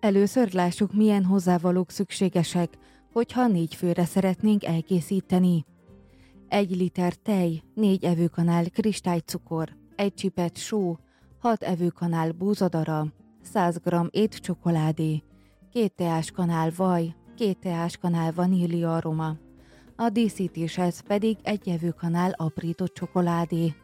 Először lássuk, milyen hozzávalók szükségesek, hogyha 4 főre szeretnénk elkészíteni. 1 liter tej, 4 evőkanál kristálycukor, 1 csipet só, 6 evőkanál búzadara, 100 g étcsokoládé, 2 teáskanál vaj, 2 teáskanál vaníliaaroma. A díszítéshez pedig 1 evőkanál aprított csokoládé.